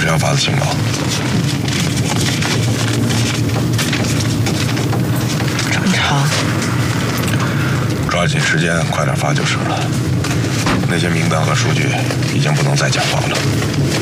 时要发的情报。 这么长？ 抓紧时间，快点发就是了。那些名单和数据已经不能再简化了。